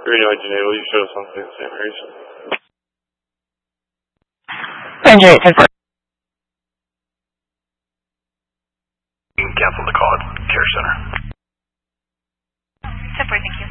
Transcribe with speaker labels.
Speaker 1: Reno Engineer, will you show us on St. Mary's?
Speaker 2: Engineer, 10-4.
Speaker 3: Cancel the call at Care Center.
Speaker 4: 10-4, thank you.